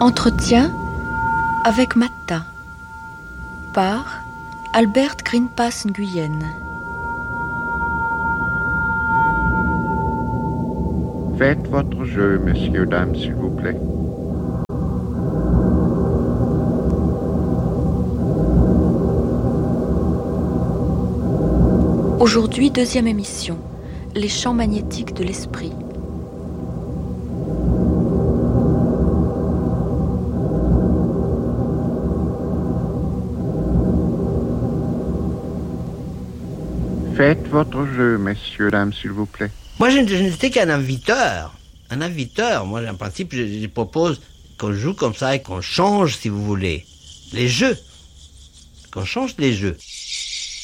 Entretien avec Matta par Albert Greenpass Nguyen. Faites votre jeu, messieurs, dames, s'il vous plaît. Aujourd'hui, deuxième émission, les champs magnétiques de l'esprit. Faites votre jeu, messieurs, dames, s'il vous plaît. Moi, je n'étais qu'un inviteur. Un inviteur. Moi, en principe, je propose qu'on joue comme ça et qu'on change, si vous voulez, les jeux. Qu'on change les jeux.